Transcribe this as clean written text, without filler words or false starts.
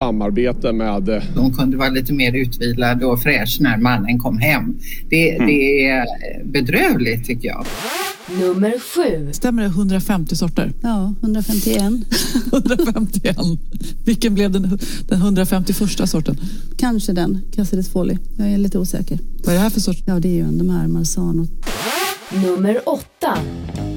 samarbete med... De kunde vara lite mer utvilade och fräsch när mannen kom hem. Det är bedrövligt tycker jag. Nummer 7. Stämmer det 150 sorter? Ja, 151. 151. Vilken blev den 151 sorten? Kanske den, Cassidus folie. Jag är lite osäker. Vad är det här för sort? Ja, det är ju de här Marzano. Nummer 8.